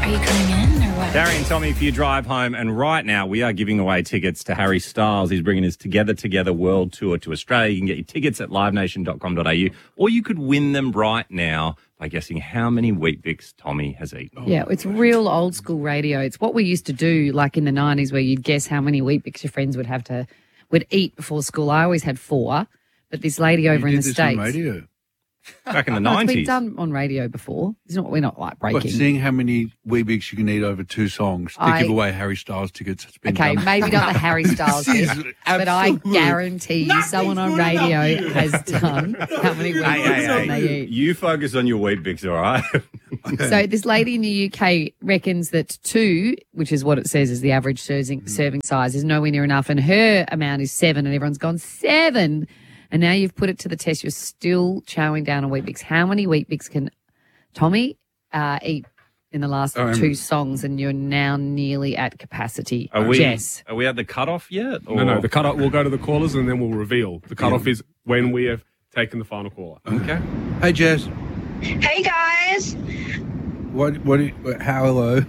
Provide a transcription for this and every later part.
you coming in or what? Darry and Tommy for your drive home. And right now, we are giving away tickets to Harry Styles. He's bringing his Together World Tour to Australia. You can get your tickets at livenation.com.au, or you could win them right now by guessing how many Weet-Bix Tommy has eaten. Yeah, it's real old school radio. It's what we used to do like in the 90s where you'd guess how many Weet-Bix your friends would eat before school. I always had 4, but this lady over in the States. On radio. Back in the Oh, 90s. it's been done on radio before. We're not like breaking. But seeing how many Weet-Bix you can eat over 2 songs to give away Harry Styles tickets. It's been Okay, done. maybe not the Harry Styles This bit, is but I absolute- guarantee you someone on radio has done how many Weet-Bix they eat. You focus on your Weet-Bix, all right? So this lady in the UK reckons that 2, which is what it says is the average serving size, is nowhere near enough, and her amount is 7, and everyone's gone 7. And now you've put it to the test. You're still chowing down on Weet-Bix. How many Weet-Bix can Tommy eat in the last 2 songs? And you're now nearly at capacity. Jess. Are we at the cutoff yet? Or? No, the cutoff, we'll go to the callers and then we'll reveal. The cutoff is when we have taken the final caller. Okay. Hey, Jess. Hey guys. Hello.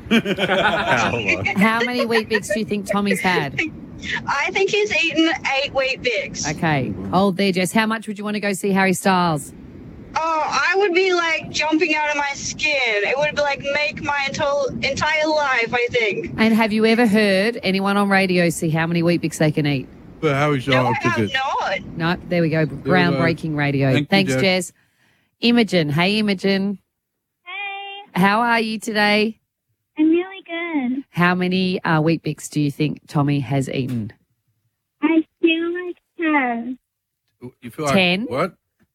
How many Weet-Bix do you think Tommy's had? I think he's eaten 8 Weet-Bix. Okay. Hold there, Jess. How much would you want to go see Harry Styles? Oh, I would be like jumping out of my skin. It would like make my entire life, I think. And have you ever heard anyone on radio see how many Weet-Bix they can eat? But Harry No, Styles I have tickets. not. No, there we go. Groundbreaking radio. Thank you, Thanks, Jess. Jess. Imogen. Hey, Imogen. Hey, How are you today? I'm really good. How many Weet-Bix do you think Tommy has eaten? I feel like 10. You feel like 10? What?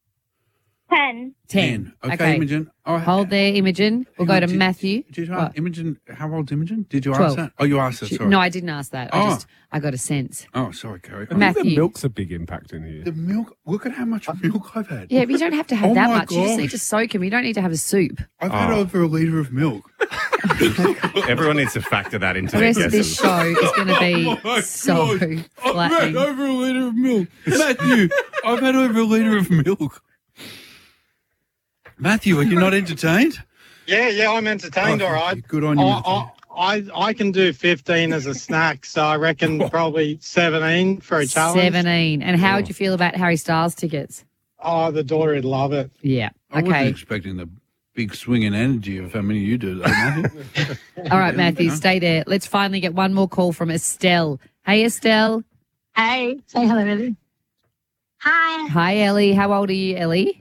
10. 10. Okay, Imogen. Oh, Hold there, Imogen. We'll go to Matthew. Did you What? ask Imogen? How old's Imogen? Did you 12. ask that? Oh, you asked that. Sorry. No, I didn't ask that. Oh. I got a sense. Oh, sorry, Carrie. Matthew. The milk's a big impact in here. The milk. Look at how much milk I've had. Yeah, but you don't have to have Oh that my much. You just gosh. need to soak him. You don't need to have a soup. I've had over a litre of milk. Everyone needs to factor that into The their rest of this guesses. show is going to be Oh my so God. I've had flattening. over a litre of milk. Matthew, I've had over a litre of milk. Matthew, are you not entertained? Yeah, I'm entertained, all right. Good on you. I can do 15 as a snack, so I reckon probably 17 for a challenge. 17. And how would you feel about Harry Styles tickets? Oh, the daughter would love it. Yeah. I wasn't Okay. expecting the big swing in energy of how many you do, though, Matthew. All right, Matthew, stay there. Let's finally get one more call from Estelle. Hey, Estelle. Hey, say hello, Ellie. Hi. Hi, Ellie. How old are you, Ellie?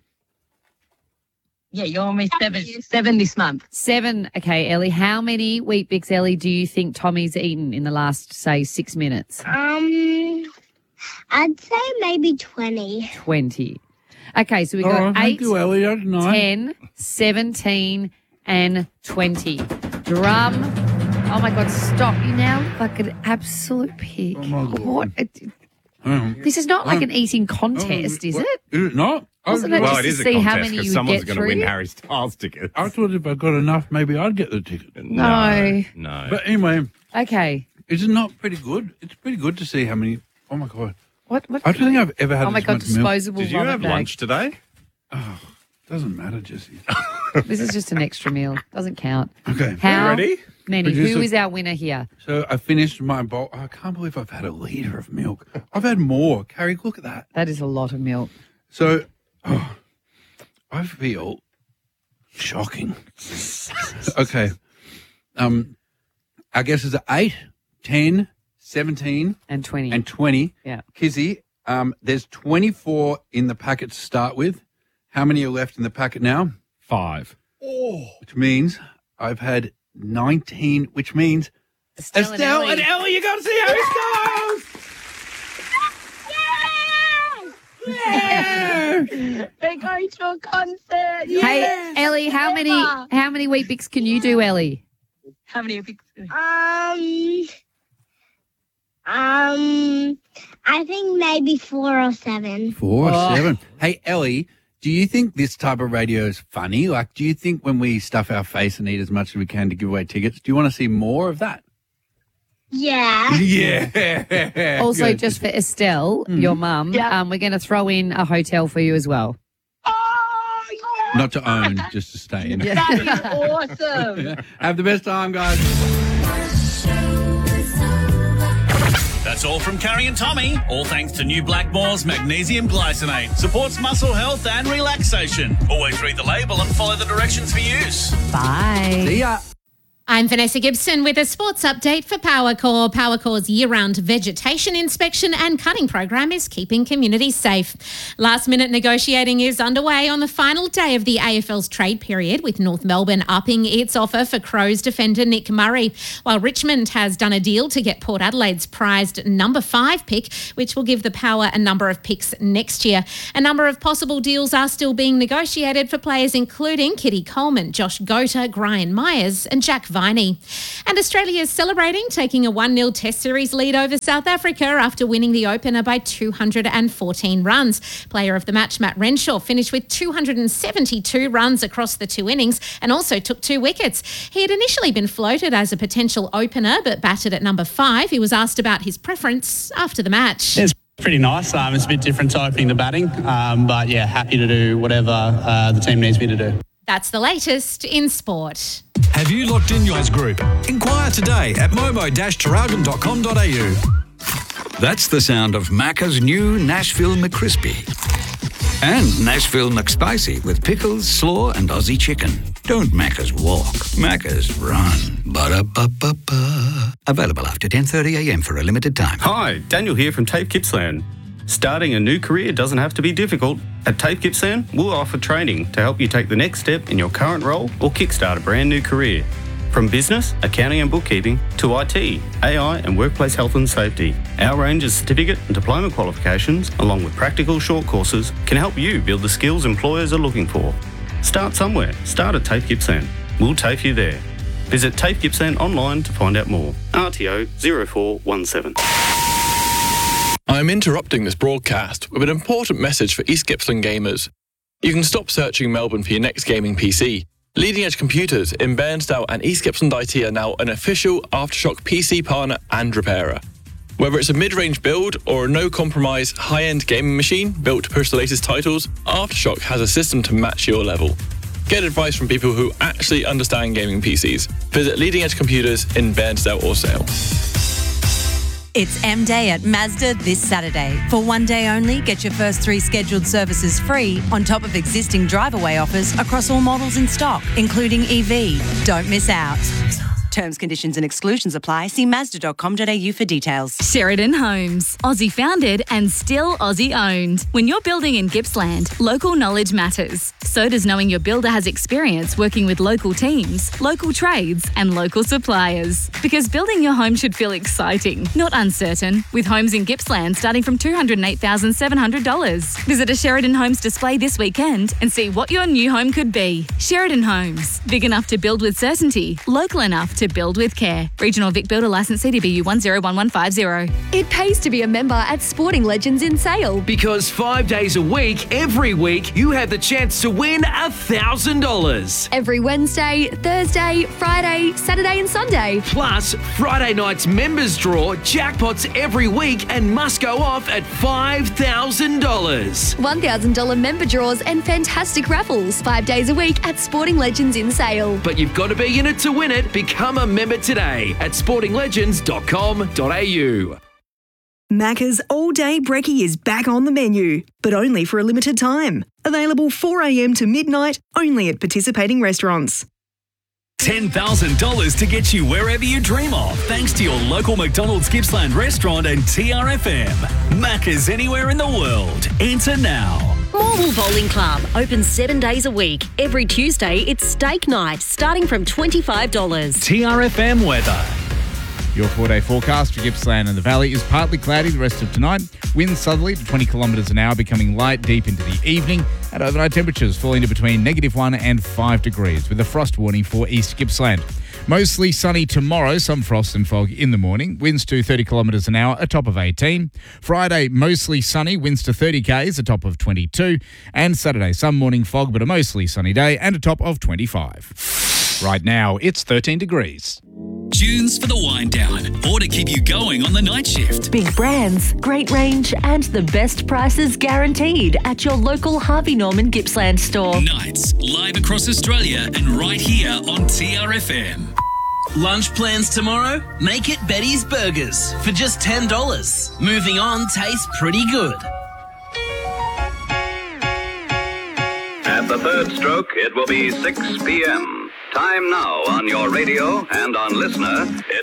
Yeah, you're almost 7 this month. 7. Okay, Ellie. How many Weet-Bix, Ellie, do you think Tommy's eaten in the last, say, 6 minutes? I'd say maybe 20. 20. Okay, so we All got right, 8, thank you, Ellie. That's nice. 10, 17, and 20. Drum. Oh, my God, stop. You now look like an absolute pig. Oh, my God. What? This is not like an eating contest, is it? Is it not? Wasn't it Well, just it to is a see how contest many because you someone's get going to through? win Harry Styles tickets. I thought if I got enough, maybe I'd get the ticket. No. No. But anyway, Okay. is it not pretty good? It's pretty good to see how many. Oh, my God. What? I don't think I've ever had Oh, my this God, much milk. disposable Did you vomit have bag. lunch today? Doesn't matter, Jesse. This is just an extra meal. Doesn't count. Okay. How ready? many? Who Producer- is our winner here? So I finished my bowl. I can't believe I've had a litre of milk. I've had more. Carrie, look at that. That is a lot of milk. So I feel shocking. Okay. I guess it's 8, 10, 17, And 20. and 20. Yeah. Kizzy, there's 24 in the packet to start with. How many are left in the packet now? 5. Which means I've had 19, which means Estelle and Ellie, you got to see Harry Styles! We're going to a concert. Hey, Ellie, how many Weet-Bix can you do, Ellie? How many have you? I think maybe 4 or 7. 4 or 7. Hey, Ellie, do you think this type of radio is funny? Like, do you think when we stuff our face and eat as much as we can to give away tickets, do you want to see more of that? Yeah. Yeah. Also, Good. just for Estelle, your mum, Yeah. we're going to throw in a hotel for you as well. Oh, Not to own, just to stay in. That is awesome. Have the best time, guys. That's all from Carrie and Tommy. All thanks to new Blackmore's Magnesium Glycinate. Supports muscle health and relaxation. Always read the label and follow the directions for use. Bye. See ya. I'm Vanessa Gibson with a sports update for PowerCore. PowerCore's year-round vegetation inspection and cutting program is keeping communities safe. Last-minute negotiating is underway on the final day of the AFL's trade period, with North Melbourne upping its offer for Crows defender Nick Murray, while Richmond has done a deal to get Port Adelaide's prized number 5 pick, which will give the Power a number of picks next year. A number of possible deals are still being negotiated for players including Kitty Coleman, Josh Gota, Brian Myers and Jack Viney. And Australia is celebrating, taking a 1-0 Test Series lead over South Africa after winning the opener by 214 runs. Player of the match, Matt Renshaw, finished with 272 runs across the 2 innings and also took 2 wickets. He had initially been floated as a potential opener but batted at number 5. He was asked about his preference after the match. It's pretty nice. It's a bit different to opening the batting, but yeah, happy to do whatever the team needs me to do. That's the latest in sport. Have you locked in yours group? Inquire today at momo-traralgon.com.au. That's the sound of Macca's new Nashville McCrispy. And Nashville McSpicy with pickles, slaw and Aussie chicken. Don't Macca's walk, Macca's run. Ba-da-ba-ba-ba. Available after 10:30am for a limited time. Hi, Daniel here from TAFE Gippsland. Starting a new career doesn't have to be difficult. At TAFE Gippsland, we'll offer training to help you take the next step in your current role or kickstart a brand new career. From business, accounting and bookkeeping, to IT, AI and workplace health and safety, our range of certificate and diploma qualifications, along with practical short courses, can help you build the skills employers are looking for. Start somewhere. Start at TAFE Gippsland. We'll TAFE you there. Visit TAFE Gippsland online to find out more. RTO 0417. I'm interrupting this broadcast with an important message for East Gippsland gamers. You can stop searching Melbourne for your next gaming PC. Leading Edge Computers in Bairnsdale and East Gippsland IT are now an official Aftershock PC partner and repairer. Whether it's a mid-range build or a no-compromise high-end gaming machine built to push the latest titles, Aftershock has a system to match your level. Get advice from people who actually understand gaming PCs. Visit Leading Edge Computers in Bairnsdale or Sale. It's M-Day at Mazda this Saturday. For one day only, get your first 3 scheduled services free on top of existing drive-away offers across all models in stock, including EV. Don't miss out. Terms, conditions and exclusions apply. See Mazda.com.au for details. Sheridan Homes. Aussie founded and still Aussie owned. When you're building in Gippsland, local knowledge matters. So does knowing your builder has experience working with local teams, local trades and local suppliers. Because building your home should feel exciting, not uncertain. With homes in Gippsland starting from $208,700. Visit a Sheridan Homes display this weekend and see what your new home could be. Sheridan Homes. Big enough to build with certainty. Local enough to build with care. Regional Vic Builder Licence CDBU 101150. It pays to be a member at Sporting Legends in Sale. Because 5 days a week, every week, you have the chance to win $1,000. Every Wednesday, Thursday, Friday, Saturday and Sunday. Plus, Friday night's members draw jackpots every week and must go off at $5,000. $1,000 member draws and fantastic raffles. 5 days a week at Sporting Legends in Sale. But you've got to be in it to win it. Become a member today at sportinglegends.com.au. Macca's all-day brekkie is back on the menu, but only for a limited time. Available 4 a.m. to midnight, only at participating restaurants. $10,000 to get you wherever you dream of, thanks to your local McDonald's Gippsland restaurant and TRFM. Macca's anywhere in the world. Enter now. Morwell Bowling Club, open 7 days a week. Every Tuesday, it's steak night, starting from $25. TRFM weather. Your 4-day forecast for Gippsland and the Valley is partly cloudy the rest of tonight. Winds southerly to 20 kilometres an hour, becoming light deep into the evening. And overnight temperatures falling to between -1 and 5 degrees, with a frost warning for East Gippsland. Mostly sunny tomorrow, some frost and fog in the morning. Winds to 30 kilometres an hour, a top of 18. Friday, mostly sunny, winds to 30 k's, a top of 22. And Saturday, some morning fog, but a mostly sunny day and a top of 25. Right now, it's 13 degrees. tunes for the wind down, or to keep you going on the night shift. Big brands, great range, and the best prices guaranteed at your local Harvey Norman Gippsland store. Nights, live across Australia and right here on TRFM. Lunch plans tomorrow? Make it Betty's Burgers for just $10. Moving on tastes pretty good. At the third stroke, it will be 6 p.m. Time now on your radio and on Listener, it's